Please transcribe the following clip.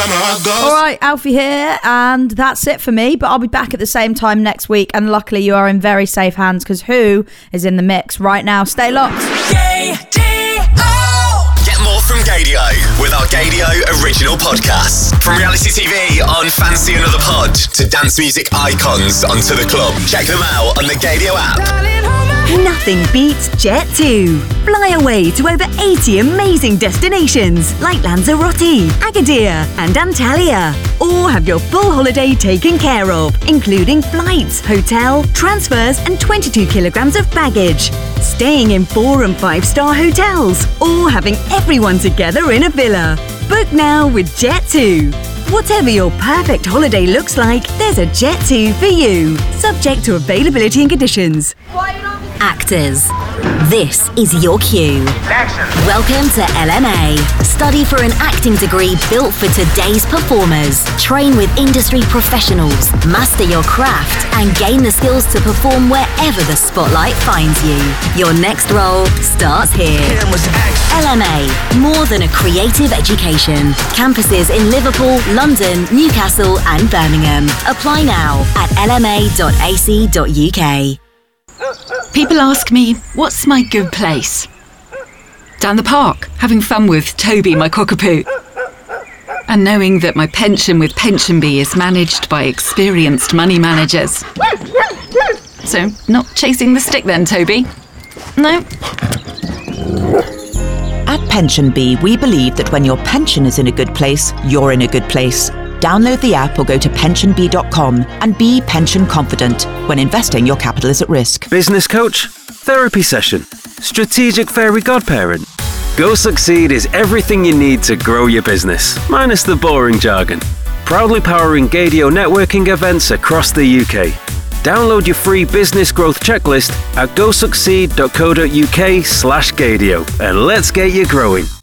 summer goes. All right, Alfie here, and that's it for me. But I'll be back at the same time next week, and luckily you are in very safe hands because Who is in the mix right now. Stay locked. Get more from Gadio with our Gadio original podcasts. From reality TV on Fancy Another Pod to dance music icons onto the club. Check them out on the Gadio app. Nothing beats Jet2. Fly away to over 80 amazing destinations like Lanzarote, Agadir and Antalya. Or have your full holiday taken care of, including flights, hotel, transfers and 22 kilograms of baggage. Staying in 4- and 5-star hotels or having everyone together in a villa. Book now with Jet2. Whatever your perfect holiday looks like, there's a Jet2 for you. Subject to availability and conditions. Actors, this is your cue. Action. Welcome to LMA. Study for an acting degree built for today's performers. Train with industry professionals, master your craft, and gain the skills to perform wherever the spotlight finds you. Your next role starts here. LMA, more than a creative education. Campuses in Liverpool, London, Newcastle, and Birmingham. Apply now at lma.ac.uk. People ask me, what's my good place? Down the park, having fun with Toby, my cockapoo. And knowing that my pension with PensionBee is managed by experienced money managers. So, not chasing the stick then, Toby? No? At PensionBee, we believe that when your pension is in a good place, you're in a good place. Download the app or go to pensionbee.com and be pension confident when investing your capital is at risk. Business coach? Therapy session? Strategic fairy godparent? Go Succeed is everything you need to grow your business, minus the boring jargon. Proudly powering Gadio networking events across the UK. Download your free business growth checklist at gosucceed.co.uk/Gadio and let's get you growing.